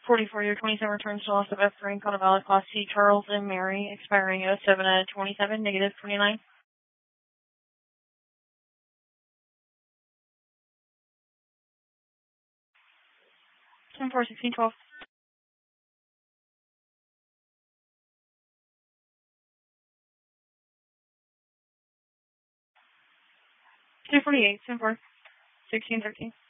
44 year 27 returns to loss of F rank on a valid class C, Charles M. Mary, expiring 07/27, negative 29. 10-4, 16-12. 248, 10-4, 16-13.